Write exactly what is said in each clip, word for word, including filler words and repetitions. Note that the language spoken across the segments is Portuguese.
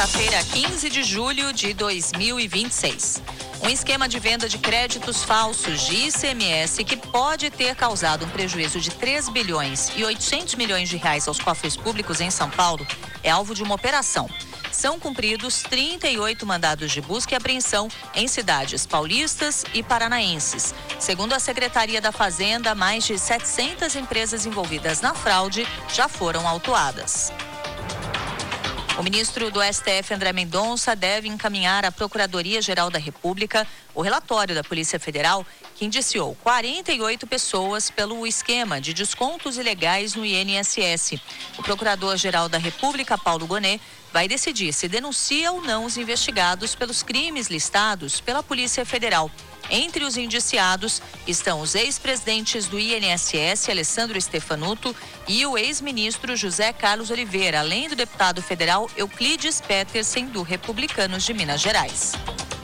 Quinta-feira, quinze de julho de dois mil e vinte e seis. Um esquema de venda de créditos falsos de I C M S que pode ter causado um prejuízo de três bilhões e oitocentos milhões de reais aos cofres públicos em São Paulo é alvo de uma operação. São cumpridos trinta e oito mandados de busca e apreensão em cidades paulistas e paranaenses. Segundo a Secretaria da Fazenda, mais de setecentas empresas envolvidas na fraude já foram autuadas. O ministro do S T F, André Mendonça, deve encaminhar à Procuradoria-Geral da República o relatório da Polícia Federal que indiciou quarenta e oito pessoas pelo esquema de descontos ilegais no I N S S. O Procurador-Geral da República, Paulo Gonet, vai decidir se denuncia ou não os investigados pelos crimes listados pela Polícia Federal. Entre os indiciados estão os ex-presidentes do I N S S, Alessandro Stefanuto, e o ex-ministro José Carlos Oliveira, além do deputado federal Euclides Petersen, do Republicanos de Minas Gerais.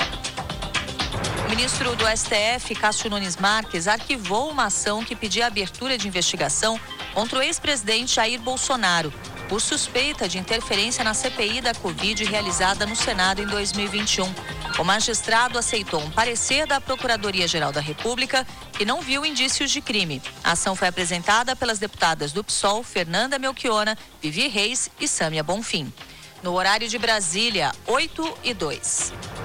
O ministro do S T F, Cássio Nunes Marques, arquivou uma ação que pedia a abertura de investigação contra o ex-presidente Jair Bolsonaro por suspeita de interferência na C P I da Covid realizada no Senado em dois mil e vinte e um. O magistrado aceitou um parecer da Procuradoria-Geral da República que não viu indícios de crime. A ação foi apresentada pelas deputadas do P SOL, Fernanda Melchiona, Vivi Reis e Sâmia Bonfim. No horário de Brasília, oito e dois.